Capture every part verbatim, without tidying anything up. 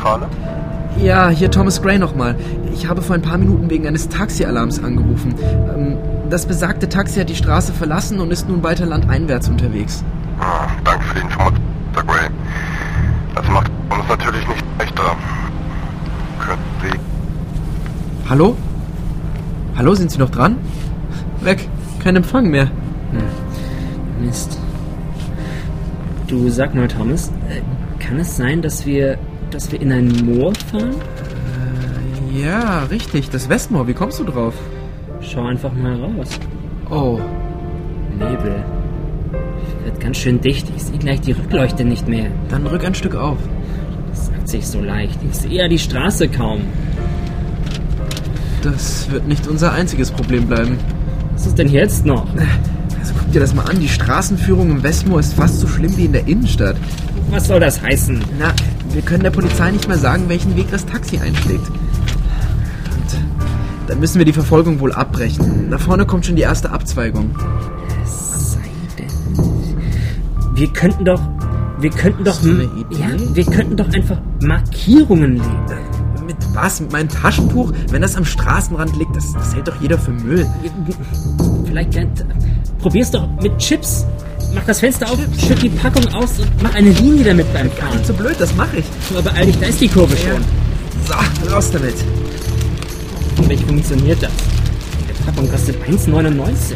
Zentrale? Ja, hier Thomas Gray nochmal. Ich habe vor ein paar Minuten wegen eines Taxialarms angerufen. Ähm, das besagte Taxi hat die Straße verlassen und ist nun weiter landeinwärts unterwegs. Ah, danke für die Information, Mister Gray. Das macht uns natürlich nicht leichter. Könnten Sie... Hallo? Hallo, sind Sie noch dran? Weg. Kein Empfang mehr. Hm. Mist. Du, sag mal, Thomas, äh, kann es sein, dass wir, dass wir in ein Moor fahren? Äh, ja, richtig. Das Westmoor. Wie kommst du drauf? Schau einfach mal raus. Oh. Nebel. Wird ganz schön dicht. Ich sehe gleich die Rückleuchte nicht mehr. Dann rück ein Stück auf. Das sagt sich so leicht. Ich sehe ja die Straße kaum. Das wird nicht unser einziges Problem bleiben. Was ist denn jetzt noch? Also guck dir das mal an. Die Straßenführung im Westmoor ist fast so schlimm wie in der Innenstadt. Was soll das heißen? Na, wir können der Polizei nicht mehr sagen, welchen Weg das Taxi einschlägt. Und dann müssen wir die Verfolgung wohl abbrechen. Da vorne kommt schon die erste Abzweigung. Es sei denn... Wir könnten doch... Wir könnten doch... Hast du eine Idee? Ja, wir könnten doch einfach Markierungen legen. Mit was? Mit meinem Taschentuch? Wenn das am Straßenrand liegt, das, das hält doch jeder für Müll. Vielleicht... Probier's doch mit Chips. Mach das Fenster auf, schütt die Packung aus und mach eine Linie damit beim Fahren. Nicht so blöd, das mache ich. Aber beeil dich, da ist die Kurve schon. So, raus damit. Wie funktioniert das? Die Packung kostet eins neunundneunzig.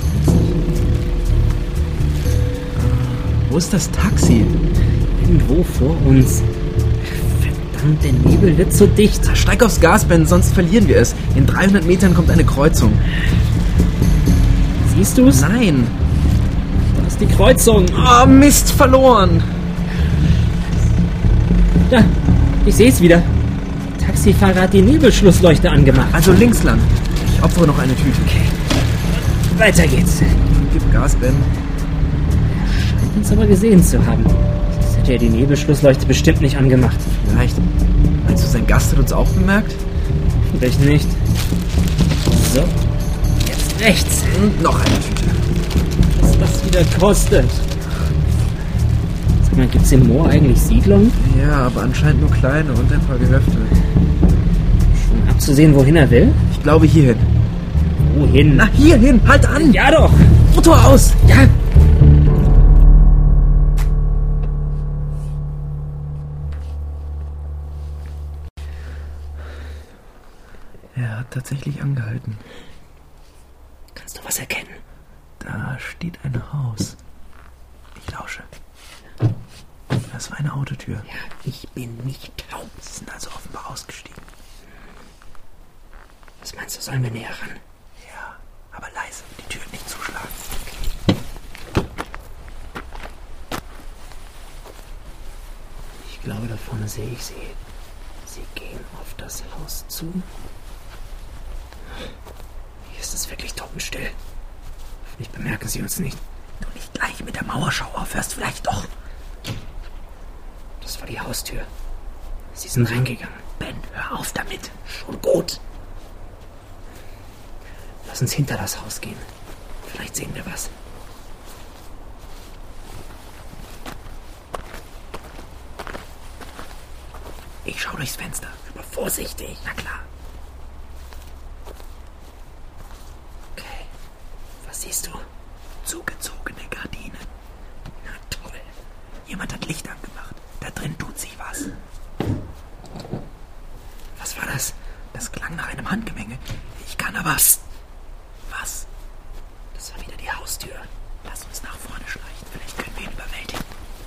Wo ist das Taxi? Irgendwo vor uns. Verdammt, der Nebel wird so dicht. Steig aufs Gas, Ben, sonst verlieren wir es. In dreihundert Metern kommt eine Kreuzung. Siehst du's? Nein. Da ist die Kreuzung. Oh, Mist, verloren. Da, ich seh's wieder. Der Taxifahrer hat die Nebelschlussleuchte angemacht. Also links lang. Ich opfere noch eine Tüte. Okay. Weiter geht's. Gib Gas, Ben. Scheint uns aber gesehen zu haben. Sonst hätte er die Nebelschlussleuchte bestimmt nicht angemacht. Vielleicht. Meinst du, sein Gast hat uns auch bemerkt? Vielleicht nicht. So. Jetzt rechts. Und noch eine Tüte. Was das wieder kostet. Sag mal, gibt's im Moor eigentlich Siedlungen? Ja, aber anscheinend nur kleine und ein paar Gehöfte. Schon abzusehen, wohin er will? Ich glaube hierhin. Wohin? Na, hierhin! Halt an! Ja doch! Motor aus! Ja! Er hat tatsächlich angehalten. Kannst du was erkennen? Da steht ein Haus. Ich lausche. Das war eine Autotür. Ja, ich bin nicht taub. Sie sind also offenbar ausgestiegen. Was meinst du, sollen wir näher ran? Ja, aber leise. Die Tür nicht zuschlagen. Ich glaube, da vorne sehe ich sie. Sie gehen auf das Haus zu. Hier ist es wirklich totenstill. Hoffentlich bemerken sie uns nicht. Du nicht gleich mit der Mauerschau aufhörst, vielleicht doch. Das war die Haustür. Sie sind reingegangen. Ben, hör auf damit. Schon gut. Lass uns hinter das Haus gehen. Vielleicht sehen wir was. Ich schau durchs Fenster. Aber vorsichtig. Na klar. Okay. Was siehst du? Zugezogene Gardinen. Na toll. Jemand hat Licht angemacht. Da drin tut sich was. Was war das? Das klang nach einem Handgemenge. Ich kann aber... Psst. Was? Das war wieder die Haustür. Lass uns nach vorne schleichen. Vielleicht können wir ihn überwältigen.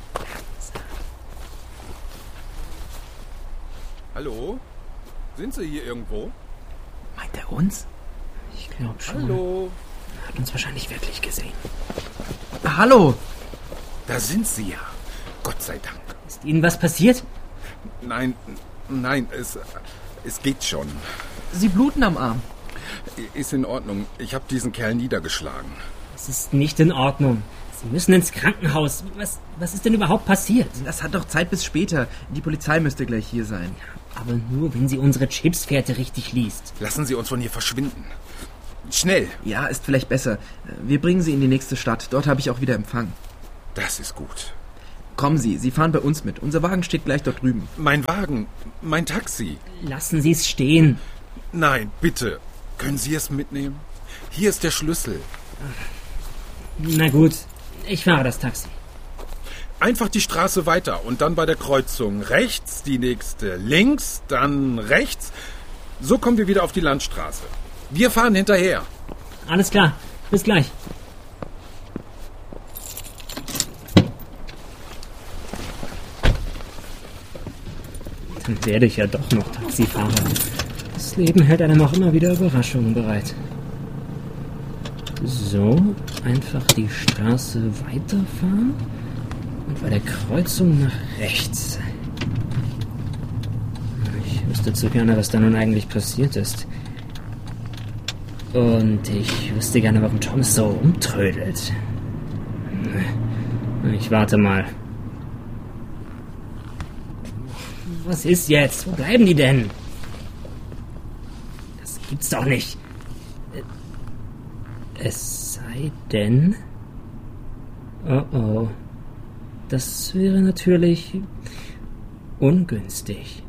Hallo? Sind Sie hier irgendwo? Meint er uns? Ich glaube schon. Hallo? Er hat uns wahrscheinlich wirklich gesehen. Hallo! Da sind Sie ja. Gott sei Dank. Ist Ihnen was passiert? Nein, nein, es, es geht schon. Sie bluten am Arm. Ist in Ordnung. Ich habe diesen Kerl niedergeschlagen. Es ist nicht in Ordnung. Sie müssen ins Krankenhaus. Was, was ist denn überhaupt passiert? Das hat doch Zeit bis später. Die Polizei müsste gleich hier sein. Aber nur, wenn sie unsere Chipsfährte richtig liest. Lassen Sie uns von hier verschwinden. Schnell. Ja, ist vielleicht besser. Wir bringen Sie in die nächste Stadt. Dort habe ich auch wieder Empfang. Das ist gut. Kommen Sie, Sie fahren bei uns mit. Unser Wagen steht gleich dort drüben. Mein Wagen, mein Taxi. Lassen Sie es stehen. Nein, bitte. Können Sie es mitnehmen? Hier ist der Schlüssel. Na gut, ich fahre das Taxi. Einfach die Straße weiter und dann bei der Kreuzung rechts, die nächste links, dann rechts. So kommen wir wieder auf die Landstraße. Wir fahren hinterher. Alles klar, bis gleich. Dann werde ich ja doch noch Taxifahrer. Das Leben hält einem auch immer wieder Überraschungen bereit. So, einfach die Straße weiterfahren und bei der Kreuzung nach rechts. Ich wüsste zu gerne, was da nun eigentlich passiert ist. Und ich wüsste gerne, warum Thomas so rumtrödelt. Ich warte mal. Was ist jetzt? Wo bleiben die denn? Das gibt's doch nicht. Es sei denn... Oh oh. Das wäre natürlich ungünstig.